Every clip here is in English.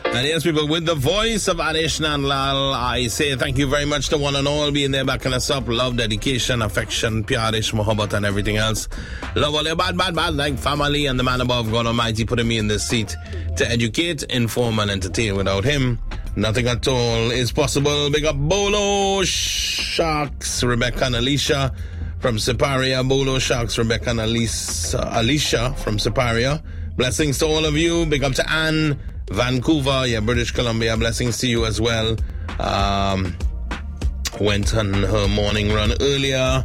And yes, people, with the voice of Anish Nandlal, I say thank you very much to one and all being there backing us up. Love, dedication, affection, pyarish, mohabbat, and everything else. Love all your bad, like family and the man above, God Almighty, putting me in this seat to educate, inform, and entertain. Without him, nothing at all is possible. Big up Bolo Sharks, Rebecca and Alicia from Siparia. Bolo Sharks, Rebecca and Alicia from Siparia. Blessings to all of you. Big up to Anne, Vancouver, British Columbia. Blessings to you as well. Went on her morning run earlier.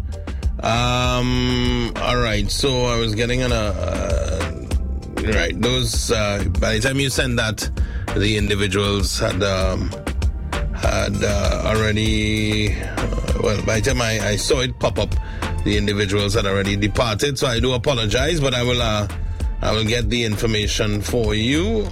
All right, so I was getting on right, those, by the time you send that, the individuals had already, by the time I saw it pop up, the individuals had already departed, so I do apologize, but I will get the information for you.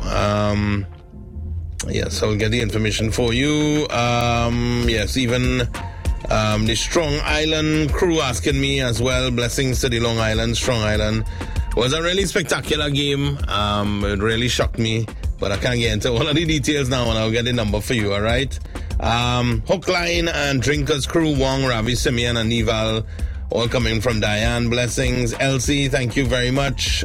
Yes, I'll get the information for you. Yes, even the Strong Island crew asking me as well. Blessings to the Long Island, Strong Island. It was a really spectacular game. It really shocked me, but I can't get into all of the details now, and I'll get the number for you, all right? Hook, Line, and Drinkers crew, Wong, Ravi, Simeon, and Nival, all coming from Diane. Blessings. Elsie, thank you very much.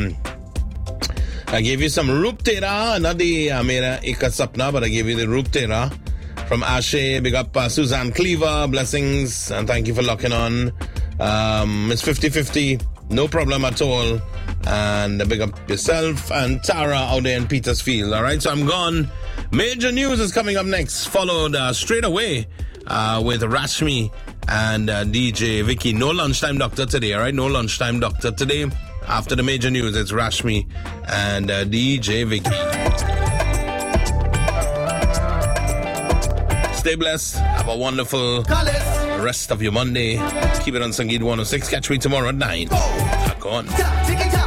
I gave you some Roop Tera, not the Mera Ika Sapna, but I gave you the Roop Tera from Ashe. Big up Suzanne Cleaver. Blessings, and thank you for locking on. It's 50-50, no problem at all. And big up yourself and Tara out there in Petersfield. All right, so I'm gone. Major news is coming up next, followed straight away with Rashmi and DJ Vicky. No lunchtime doctor today, all right? No lunchtime doctor today. After the major news, it's Rashmi and DJ Vicky. Stay blessed. Have a wonderful rest of your Monday. Keep it on Sangeet 106. Catch me tomorrow at 9. Back on.